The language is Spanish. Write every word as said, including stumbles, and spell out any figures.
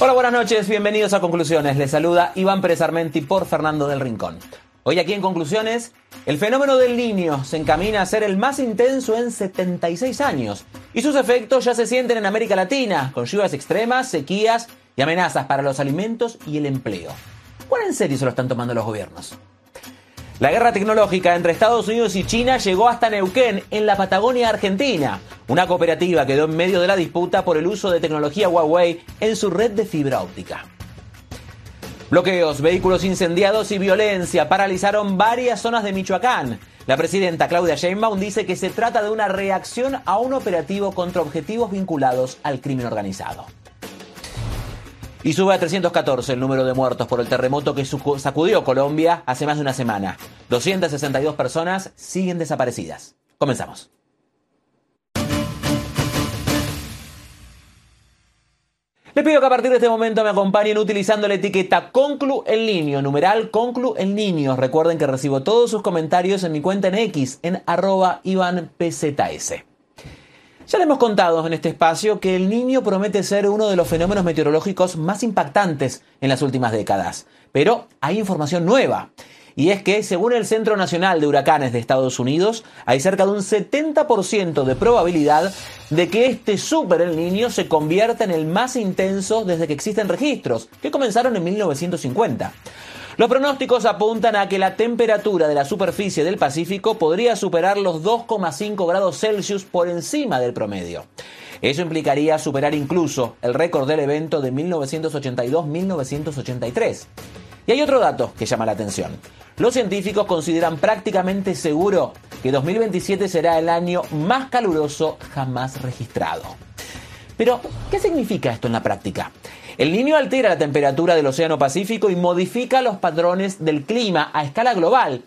Hola, buenas noches, bienvenidos a Conclusiones. Les saluda Iván Pérez Armenti por Fernando del Rincón. Hoy aquí en Conclusiones, el fenómeno del Niño se encamina a ser el más intenso en setenta y seis años y sus efectos ya se sienten en América Latina, con lluvias extremas, sequías y amenazas para los alimentos y el empleo. ¿Cuán en serio se lo están tomando los gobiernos? La guerra tecnológica entre Estados Unidos y China llegó hasta Neuquén, en la Patagonia Argentina. Una cooperativa quedó en medio de la disputa por el uso de tecnología Huawei en su red de fibra óptica. Bloqueos, vehículos incendiados y violencia paralizaron varias zonas de Michoacán. La presidenta Claudia Sheinbaum dice que se trata de una reacción a un operativo contra objetivos vinculados al crimen organizado. Y sube a trescientos catorce el número de muertos por el terremoto que sacudió Colombia hace más de una semana. doscientas sesenta y dos personas siguen desaparecidas. Comenzamos. Les pido que a partir de este momento me acompañen utilizando la etiqueta Conclu el Niño, numeral Conclu el Niño. Recuerden que recibo todos sus comentarios en mi cuenta en X, en arroba Iván P Z S. Ya le hemos contado en este espacio que el Niño promete ser uno de los fenómenos meteorológicos más impactantes en las últimas décadas. Pero hay información nueva. Y es que, según el Centro Nacional de Huracanes de Estados Unidos, hay cerca de un setenta por ciento de probabilidad de que este Super El Niño se convierta en el más intenso desde que existen registros, que comenzaron en mil novecientos cincuenta. Los pronósticos apuntan a que la temperatura de la superficie del Pacífico podría superar los dos coma cinco grados Celsius por encima del promedio. Eso implicaría superar incluso el récord del evento de mil novecientos ochenta y dos a mil novecientos ochenta y tres. Y hay otro dato que llama la atención. Los científicos consideran prácticamente seguro que dos mil veintisiete será el año más caluroso jamás registrado. Pero, ¿qué significa esto en la práctica? El Niño altera la temperatura del Océano Pacífico y modifica los patrones del clima a escala global